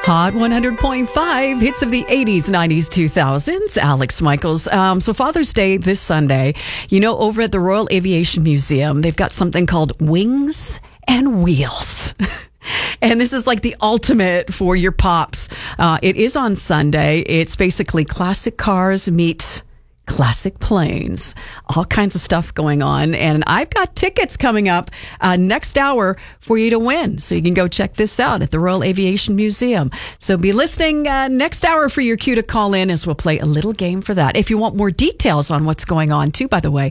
Hot 100.5, hits of the 80s, 90s, 2000s. Alex Michaels. So Father's Day this Sunday, over at the Royal Aviation Museum, they've got something called Wings and Wheels. And this is like the ultimate for your pops. It is on Sunday. It's basically classic cars meet classic planes. All kinds of stuff going on. And I've got tickets coming up next hour for you to win. So you can go check this out at the Royal Aviation Museum. So be listening next hour for your cue to call in as we'll play a little game for that. If you want more details on what's going on too, by the way,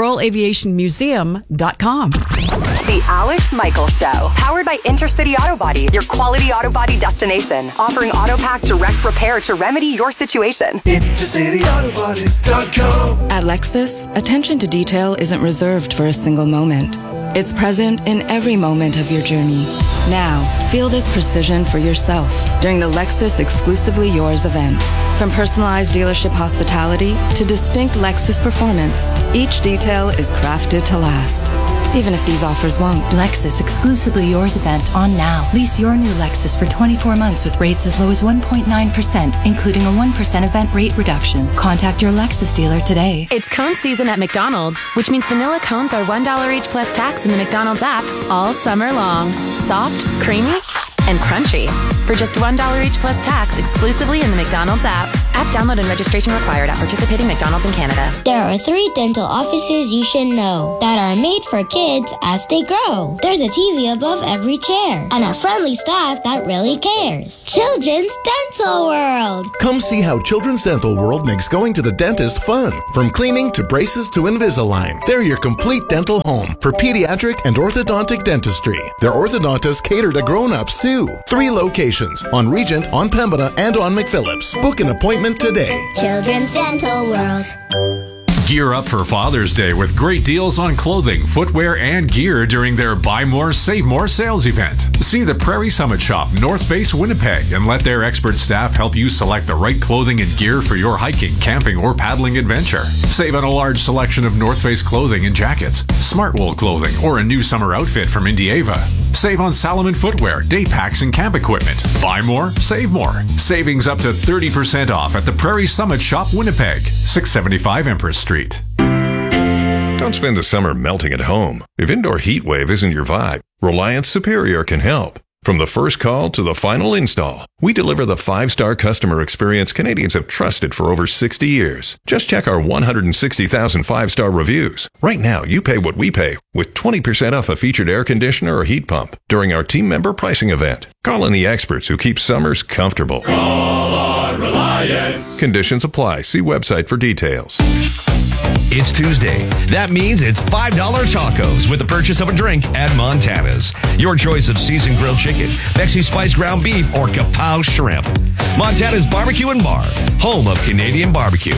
RoyalAviationMuseum.com. The Alex Michaels Show, powered by Intercity Auto Body, your quality auto body destination, offering AutoPack direct repair to remedy your situation. IntercityAutoBody.com. At Lexus, attention to detail isn't reserved for a single moment. It's present in every moment of your journey. Now, feel this precision for yourself during the Lexus Exclusively Yours event. From personalized dealership hospitality to distinct Lexus performance, each detail is crafted to last. Even if these offers won't. Lexus Exclusively Yours event on now. Lease your new Lexus for 24 months with rates as low as 1.9%, including a 1% event rate reduction. Contact your Lexus dealer today. It's cone season at McDonald's, which means vanilla cones are $1 each plus tax in the McDonald's app all summer long. Soft, creamy, and crunchy. For just $1 each plus tax exclusively in the McDonald's app. App download and registration required at participating McDonald's in Canada. There are 3 dental offices you should know that are made for kids as they grow. There's a TV above every chair and a friendly staff that really cares. Children's Dental World. Come see how Children's Dental World makes going to the dentist fun. From cleaning to braces to Invisalign, they're your complete dental home for pediatric and orthodontic dentistry. Their orthodontists cater to grown-ups too. 3 locations on Regent, on Pembina, and on McPhillips. Book an appointment today. Children's Dental World. Gear up for Father's Day with great deals on clothing, footwear, and gear during their Buy More, Save More sales event. See the Prairie Summit Shop, North Face, Winnipeg, and let their expert staff help you select the right clothing and gear for your hiking, camping, or paddling adventure. Save on a large selection of North Face clothing and jackets, Smartwool clothing, or a new summer outfit from Indieva. Save on Salomon footwear, day packs, and camp equipment. Buy more, save more. Savings up to 30% off at the Prairie Summit Shop, Winnipeg, 675 Empress Street. Don't spend the summer melting at home. If indoor heat wave isn't your vibe, Reliance Superior can help. From the first call to the final install, we deliver the 5-star customer experience Canadians have trusted for over 60 years. Just check our 160,000 5-star reviews. Right now, you pay what we pay with 20% off a featured air conditioner or heat pump during our team member pricing event. Call in the experts who keep summers comfortable. Call on Reliance. Conditions apply. See website for details. It's Tuesday. That means it's $5 tacos with the purchase of a drink at Montana's. Your choice of seasoned grilled chicken, Mexi Spice ground beef, or Kapow shrimp. Montana's Barbecue and Bar, home of Canadian barbecue.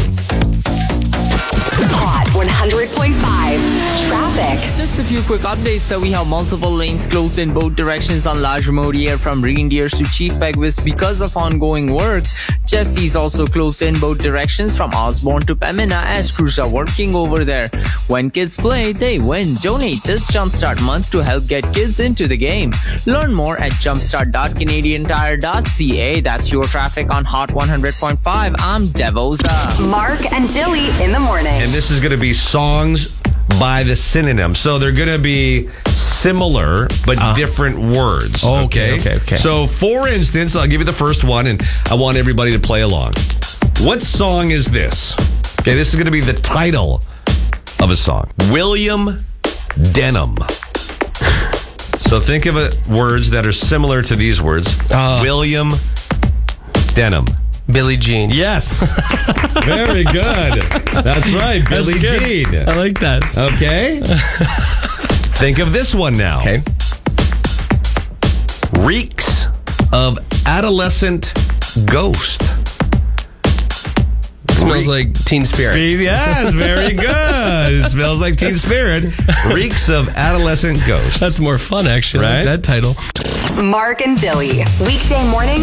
Hot 100.5 traffic. Just a few quick updates that we have multiple lanes closed in both directions on La Jamodiere from Reindeers to Chief Peguis because of ongoing work. Jesse's also closed in both directions from Osborne to Pembina as crews are working over there. When kids play, they win. Donate this Jumpstart month to help get kids into the game. Learn more at jumpstart.canadiantire.ca. That's your traffic on Hot 100.5. I'm Devoza. Mark and Dilly in the morning. And this is going to be songs by the synonym. So they're going to be similar but different words. Okay. So for instance, I'll give you the first one and I want everybody to play along. What song is this? Okay, this is going to be the title of a song. William Denham. So think of words that are similar to these words. William Denham. Billie Jean. Yes. Very good. That's right. Billie Jean. I like that. Okay. Think of this one now. Okay. Reeks of adolescent ghost. Smells like Teen Spirit. Yes, very good. It smells like Teen Spirit. Reeks of adolescent ghost. That's more fun, actually. Right? I like that title. Mark and Dilly. Weekday morning